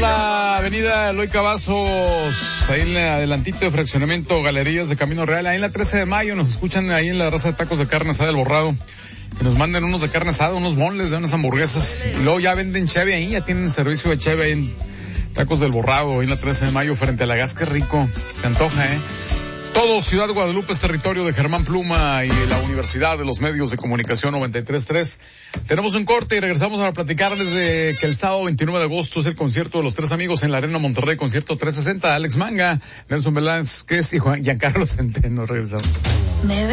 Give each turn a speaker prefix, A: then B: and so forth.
A: la avenida Eloy Cavazos, ahí en el adelantito de Fraccionamiento Galerías de Camino Real, ahí en la 13 de mayo, nos escuchan ahí en la raza de tacos de carne asada del Borrado, que nos manden unos de carne asada, unos bonles, unas hamburguesas, y luego ya venden cheve ahí, ya tienen servicio de cheve ahí en Tacos del Borrado, ahí en la 13 de mayo, frente a la gas, qué rico, se antoja, Todo Ciudad Guadalupe es territorio de Germán Pluma y la Universidad de los Medios de Comunicación 93.3. Tenemos un corte y regresamos a platicarles de que el sábado 29 de agosto es el concierto de los tres amigos en la Arena Monterrey, concierto 360, Alex Manga, Nelson Velázquez y Giancarlo Centeno. Regresamos.